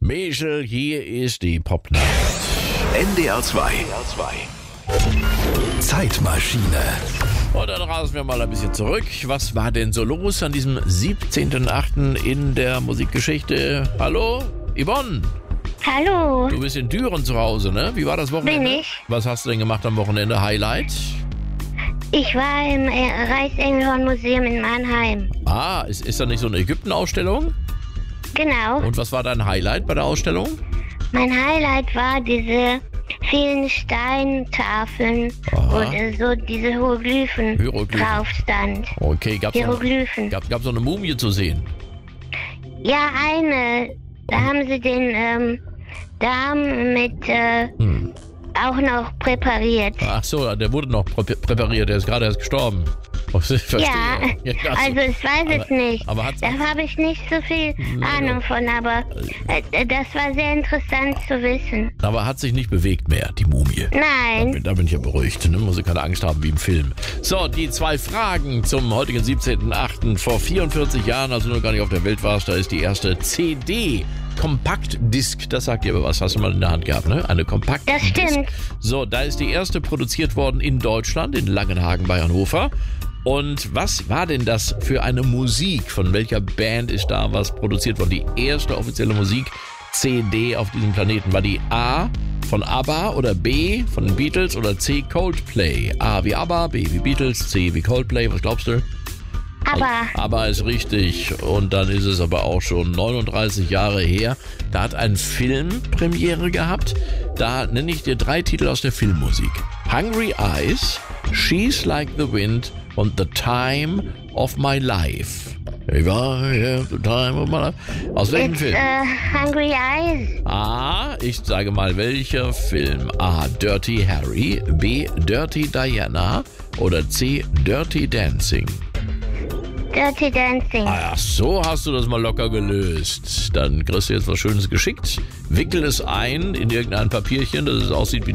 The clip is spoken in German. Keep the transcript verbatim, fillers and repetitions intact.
Michel, hier ist die Popnacht. N D R zwei. Zeitmaschine. Und dann rasen wir mal ein bisschen zurück. Was war denn so los an diesem siebzehnten achten in der Musikgeschichte? Hallo, Yvonne? Hallo, Du bist in Düren zu Hause, ne? Wie war das Wochenende? bin ich. Was hast du denn gemacht am Wochenende? Highlight? Ich war im äh, Reichsengelhorn-Museum in Mannheim. Ah, ist, ist da nicht so eine Ägypten-Ausstellung? Genau. Und was war dein Highlight bei der Ausstellung? Mein Highlight war diese vielen Steintafeln, Aha. wo äh, so diese Hieroglyphen Hieroglyphen. drauf stand. Okay, gab's noch, Hieroglyphen. gab, gab's noch eine Mumie zu sehen? Ja, eine. Da haben sie den ähm, Darm mit äh, Hm. auch noch präpariert. Ach so, der wurde noch prä präpariert, der ist gerade erst gestorben. Oh, ich verstehe. Ja, Ja, also ich weiß es aber- nicht. aber hat's- Da habe ich nicht so viel Ahnung von, aber äh, das war sehr interessant zu wissen. Aber hat sich nicht bewegt mehr, die Mumie. Nein. Da bin ich ja beruhigt, ne? Muss ich keine Angst haben wie im Film. So, die zwei Fragen zum heutigen siebzehnten achten Vor vierundvierzig Jahren, also nur gar nicht auf der Welt warst, da ist die erste C D. Kompaktdisk, das sagt dir aber was, hast du mal in der Hand gehabt, ne? Eine Kompaktdisk. Das stimmt. So, da ist die erste produziert worden in Deutschland, in Langenhagen bei Hannover. Und was war denn das für eine Musik? Von welcher Band ist da was produziert worden? Die erste offizielle Musik-C D auf diesem Planeten. War die A von ABBA oder B von den Beatles oder C Coldplay? A wie ABBA, B wie Beatles, C wie Coldplay, was glaubst du? Aber Aber ist richtig. Und dann ist es aber auch schon neununddreißig Jahre her. Da hat ein Film Premiere gehabt. Da nenne ich dir drei Titel aus der Filmmusik. Hungry Eyes, She's Like the Wind und The Time of My Life. If I have the time of my life. Aus welchem it's Film? äh, Hungry Eyes. A, ich sage mal, welcher Film? A, Dirty Harry, B, Dirty Diana oder C, Dirty Dancing? Dirty Dancing. Ach, so hast du das mal locker gelöst. Dann kriegst du jetzt was Schönes geschickt. Wickel es ein in irgendein Papierchen, dass es aussieht wie